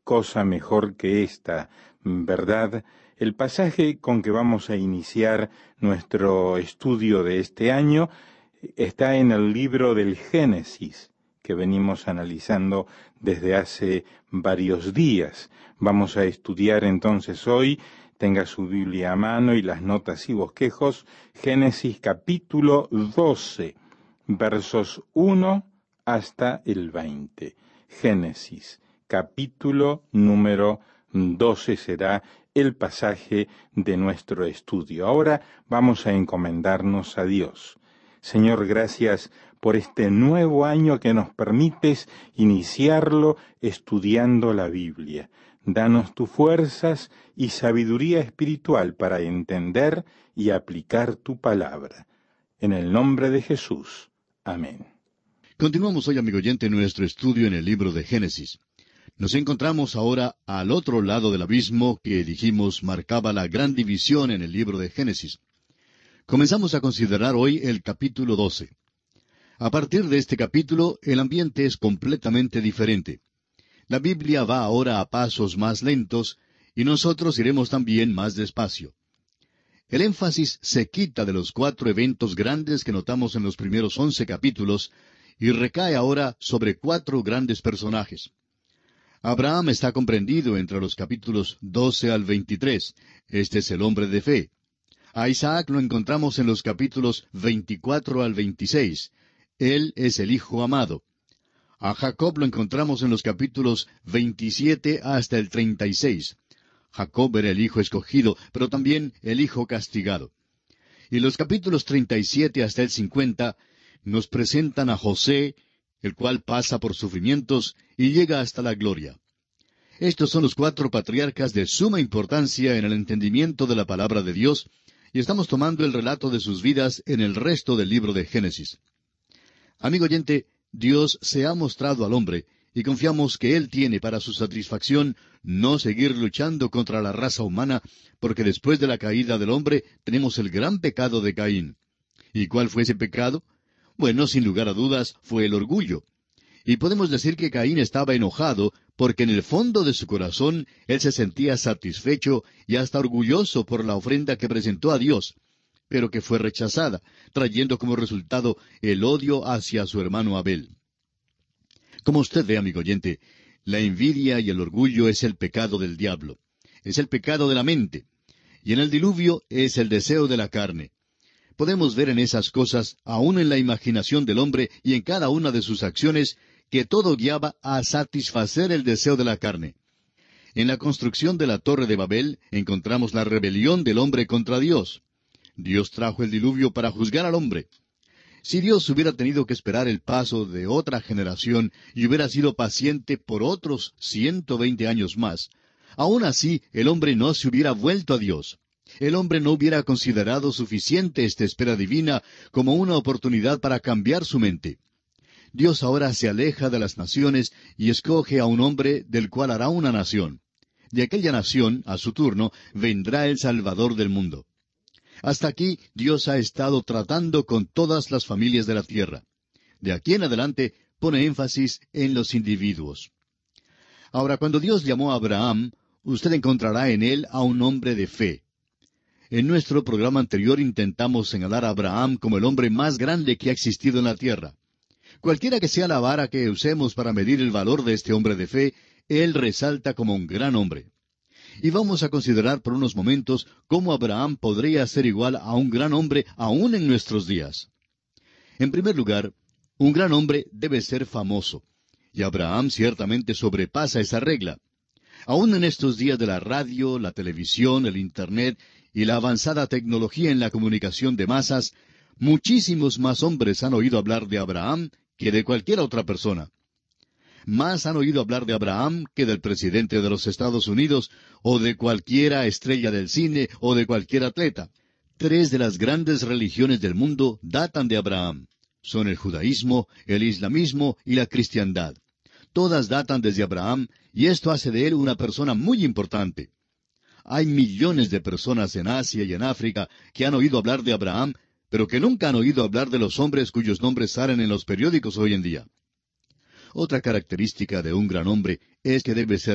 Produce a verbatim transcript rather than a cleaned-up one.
cosa mejor que esta, ¿verdad? El pasaje con que vamos a iniciar nuestro estudio de este año está en el libro del Génesis, que venimos analizando desde hace varios días. Vamos a estudiar entonces hoy, tenga su Biblia a mano y las notas y bosquejos, Génesis capítulo doce, versos uno hasta el veinte. Génesis capítulo número doce será el pasaje de nuestro estudio. Ahora vamos a encomendarnos a Dios. Señor, gracias por este nuevo año que nos permites iniciarlo estudiando la Biblia. Danos tus fuerzas y sabiduría espiritual para entender y aplicar tu palabra. En el nombre de Jesús. Amén. Continuamos hoy, amigo oyente, nuestro estudio en el libro de Génesis. Nos encontramos ahora al otro lado del abismo que dijimos marcaba la gran división en el libro de Génesis. Comenzamos a considerar hoy el capítulo doce. A partir de este capítulo, el ambiente es completamente diferente. La Biblia va ahora a pasos más lentos, y nosotros iremos también más despacio. El énfasis se quita de los cuatro eventos grandes que notamos en los primeros once capítulos, y recae ahora sobre cuatro grandes personajes. Abraham está comprendido entre los capítulos doce al veintitrés. Este es el hombre de fe. A Isaac lo encontramos en los capítulos veinticuatro al veintiséis. Él es el hijo amado. A Jacob lo encontramos en los capítulos veintisiete hasta el treinta y seis. Jacob era el hijo escogido, pero también el hijo castigado. Y los capítulos treinta y siete hasta el cincuenta nos presentan a José, el cual pasa por sufrimientos y llega hasta la gloria. Estos son los cuatro patriarcas de suma importancia en el entendimiento de la palabra de Dios, y estamos tomando el relato de sus vidas en el resto del libro de Génesis. Amigo oyente, Dios se ha mostrado al hombre, y confiamos que Él tiene para su satisfacción no seguir luchando contra la raza humana, porque después de la caída del hombre tenemos el gran pecado de Caín. ¿Y cuál fue ese pecado? Bueno, sin lugar a dudas, fue el orgullo. Y podemos decir que Caín estaba enojado porque en el fondo de su corazón él se sentía satisfecho y hasta orgulloso por la ofrenda que presentó a Dios, pero que fue rechazada, trayendo como resultado el odio hacia su hermano Abel. Como usted ve, amigo oyente, la envidia y el orgullo es el pecado del diablo. Es el pecado de la mente. Y en el diluvio es el deseo de la carne. Podemos ver en esas cosas, aún en la imaginación del hombre y en cada una de sus acciones, que todo guiaba a satisfacer el deseo de la carne. En la construcción de la Torre de Babel encontramos la rebelión del hombre contra Dios. Dios trajo el diluvio para juzgar al hombre. Si Dios hubiera tenido que esperar el paso de otra generación y hubiera sido paciente por otros ciento veinte años más, aún así el hombre no se hubiera vuelto a Dios. El hombre no hubiera considerado suficiente esta espera divina como una oportunidad para cambiar su mente. Dios ahora se aleja de las naciones y escoge a un hombre del cual hará una nación. De aquella nación, a su turno, vendrá el Salvador del mundo. Hasta aquí Dios ha estado tratando con todas las familias de la tierra. De aquí en adelante pone énfasis en los individuos. Ahora, cuando Dios llamó a Abraham, usted encontrará en él a un hombre de fe. En nuestro programa anterior intentamos señalar a Abraham como el hombre más grande que ha existido en la tierra. Cualquiera que sea la vara que usemos para medir el valor de este hombre de fe, él resalta como un gran hombre. Y vamos a considerar por unos momentos cómo Abraham podría ser igual a un gran hombre aún en nuestros días. En primer lugar, un gran hombre debe ser famoso, y Abraham ciertamente sobrepasa esa regla. Aún en estos días de la radio, la televisión, el Internet y la avanzada tecnología en la comunicación de masas, muchísimos más hombres han oído hablar de Abraham que de cualquier otra persona. Más han oído hablar de Abraham que del presidente de los Estados Unidos, o de cualquiera estrella del cine, o de cualquier atleta. Tres de las grandes religiones del mundo datan de Abraham. Son el judaísmo, el islamismo y la cristiandad. Todas datan desde Abraham, y esto hace de él una persona muy importante. Hay millones de personas en Asia y en África que han oído hablar de Abraham, pero que nunca han oído hablar de los hombres cuyos nombres salen en los periódicos hoy en día. Otra característica de un gran hombre es que debe ser